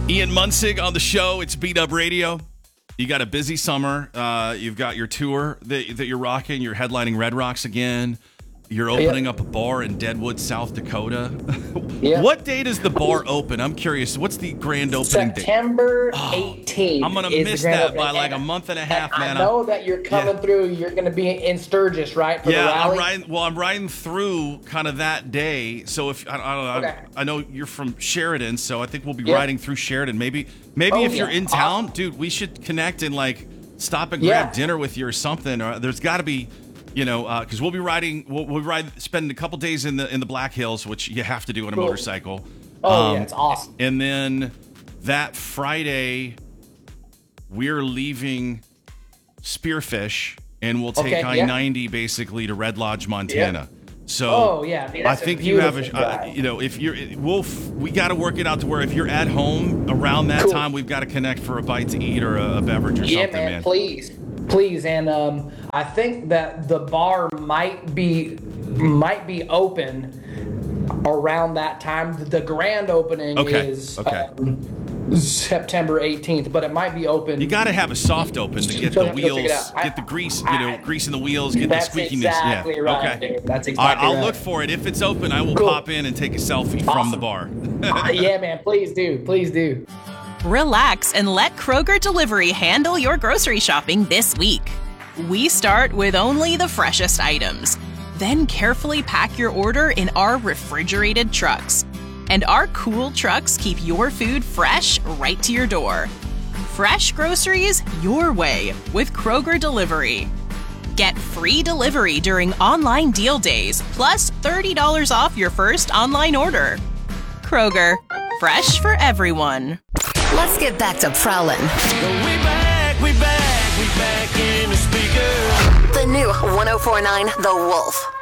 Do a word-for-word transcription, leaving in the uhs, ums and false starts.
Ian Munsig on the show. It's Beat Up Radio. You got a busy summer. Uh, you've got your tour that, that you're rocking. You're headlining Red Rocks again. You're opening yep. up a bar in Deadwood, South Dakota. Yep. What day does the bar open? I'm curious. What's the grand opening date? September eighteenth. Oh, I'm going to miss that by like a month and a half, and man. I know I'm, that you're coming yeah. through. You're going to be in Sturgis, right? For yeah, the rally? I'm riding. Well, I'm riding through kind of that day. So if I, I don't know, okay. I, I know you're from Sheridan, so I think we'll be yep. riding through Sheridan. Maybe, maybe oh, if you're yeah. in town, awesome. dude, we should connect and like stop and grab yeah. dinner with you or something. Or there's got to be. You know, because uh, we'll be riding, we'll, we'll ride, spending a couple days in the in the Black Hills, which you have to do on a cool. motorcycle. Oh um, yeah, it's awesome. And then that Friday, we're leaving Spearfish, and we'll take okay, I ninety yeah. basically to Red Lodge, Montana. Yep. So oh yeah, dude, I think a you have a, drive. uh, you know, if you're, we'll, we got to work it out to where if you're at home around that cool. time, we've got to connect for a bite to eat or a, a beverage or yeah, something, man, man. Please. Please, and um, I think that the bar might be might be open around that time. The grand opening okay. is okay. Um, September eighteenth, but it might be open. You got to have a soft open to get the wheels, get the grease, you know, I, greasing the wheels, get that's the squeakiness. Exactly yeah. right, okay. Dude. That's exactly All right, I'll right. look for it. If it's open, I will cool. pop in and take a selfie awesome. from the bar. uh, yeah, man. Please do. Please do. Relax and let Kroger Delivery handle your grocery shopping this week. We start with only the freshest items, then carefully pack your order in our refrigerated trucks. And our cool trucks keep your food fresh right to your door. Fresh groceries your way with Kroger Delivery. Get free delivery during online deal days, plus thirty dollars off your first online order. Kroger, fresh for everyone. Let's get back to prowling. We back, we back, we back in the speaker. The new one oh four point nine The Wolf.